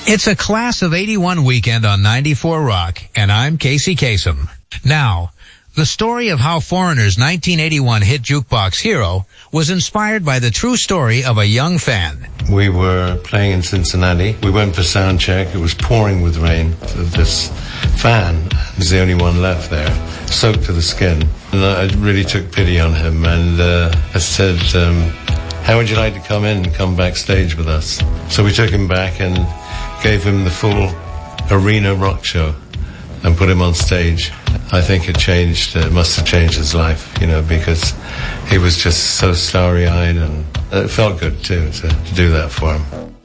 It's a Class of 81 weekend on 94 Rock, and I'm Casey Kasem. Now, the story of how Foreigner's 1981 hit jukebox Hero was inspired by the true story of a young fan. We were playing in Cincinnati. We went for sound check. It was pouring with rain. This fan was the only one left there, soaked to the skin. And I really took pity on him, and I said, how would you like to come in and come backstage with us? So we took him back and gave him the full arena rock show and put him on stage. I think it must have changed his life, because he was just so starry-eyed, and it felt good too to do that for him.